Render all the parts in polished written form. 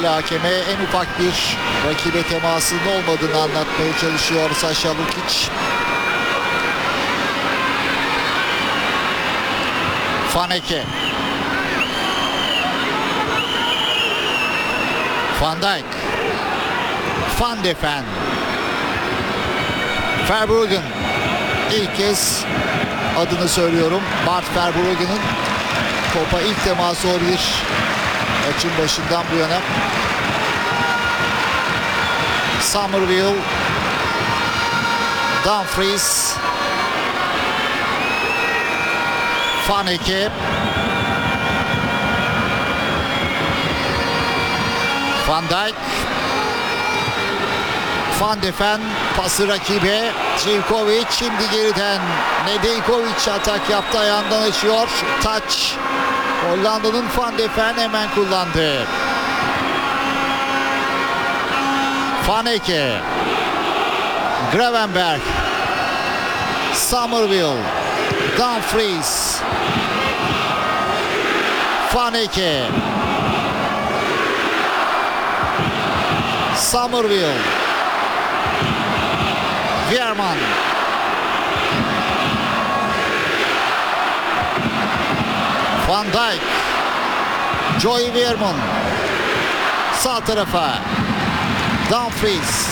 hala hakeme en ufak bir rakibe temasının olmadığını anlatmaya çalışıyor Saša Lukić. Vaneke. Van Dijk. Van de Ven. Verbruggen. İlk kez adını söylüyorum. Bart Verbruggen'ın topa ilk teması olabilir maçın başından bu yana. Summerville. Dumfries. Vaneke. Van Dijk. Van de Ven pası rakibe. Živković şimdi geriden. Nedeljković atak yaptı, ayağından açıyor. Taç. Hollanda'nın Van de Ven hemen kullandı. Vaneke. Gravenberch. Summerville. Dumfries. Vaneke. Summerville. Veerman. Van Dijk. Joey Veerman. Sağ tarafa. Dumfries.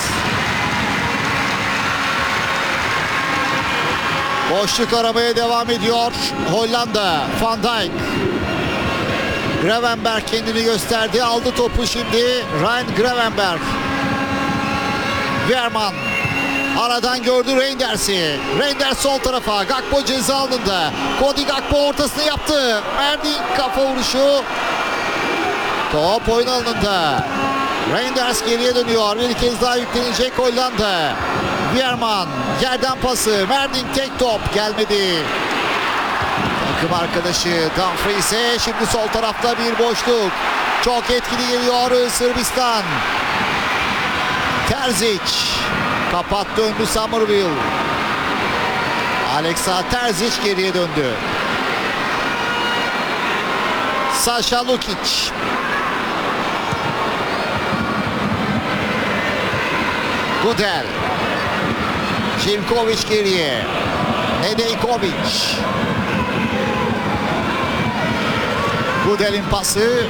Boşluk aramaya devam ediyor Hollanda. Van Dijk. Gravenberch kendini gösterdi. Aldı topu şimdi. Ryan Gravenberch. Veerman. Aradan gördü Reinders'i. Reinders sol tarafa. Gakpo ceza alanında. Cody Gakpo ortasını yaptı. Erding kafa vuruşu. Top oyun alanında. Reinders geriye dönüyor. Bir kez daha yüklenecek Hollanda. Veerman yerden pası. Erding tek top gelmedi. Takım arkadaşı Dumfries'e şimdi sol tarafta bir boşluk. Çok etkili geliyor Sırbistan. Terzic. Kapattı önünü Summerville. Alexa Terzic geriye döndü. Saša Lukić. Gudel. Živković geriye. Nedeljković. Gudel'in pası.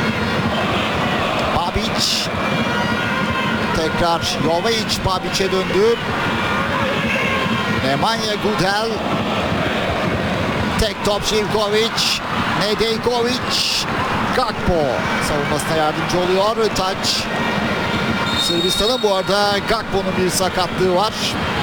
Babic. Tekrar Jovic Babic'e döndü. Nemanja Gudel. Tek top Živković. Nedeljković. Gakpo savunmasına yardımcı oluyor. Taç. Sırbistan'ın bu arada Gakpo'nun bir sakatlığı var.